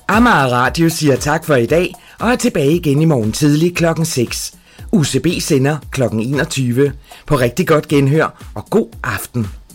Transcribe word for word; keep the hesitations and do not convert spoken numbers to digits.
Amager Radio siger tak for i dag og er tilbage igen i morgen tidlig klokken seks. U C B sender klokken enogtyve. På rigtig godt genhør og god aften.